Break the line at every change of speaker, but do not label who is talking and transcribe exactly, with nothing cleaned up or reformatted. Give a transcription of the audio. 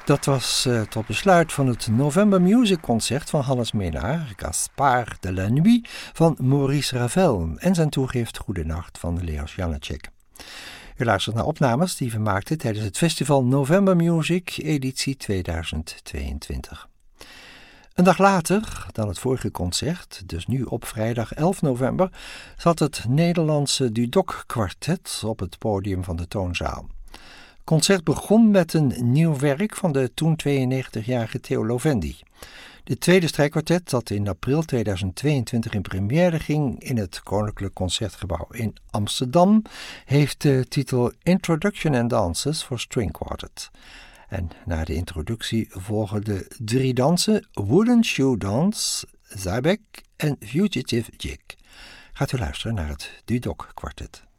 Dat was uh, tot besluit van het November Music Concert van Hannes Ménard, Gaspard de la Nuit van Maurice Ravel en zijn toegift Goedenacht van Leos Janáček. U luistert naar opnames die we maakten tijdens het festival November Music editie tweeduizend tweeëntwintig. Een dag later dan het vorige concert, dus nu op vrijdag elf november, zat het Nederlandse Dudok Kwartet op het podium van de Toonzaal. Het concert begon met een nieuw werk van de toen tweeënnegentigjarige Theo Lovendi. De tweede strijkkwartet, dat in april tweeduizend tweeëntwintig in première ging in het Koninklijk Concertgebouw in Amsterdam, heeft de titel Introduction and Dances for String Quartet. En na de introductie volgen de drie dansen Wooden Shoe Dance, Zybeck en Fugitive Jig. Gaat u luisteren naar het Dudok Kwartet.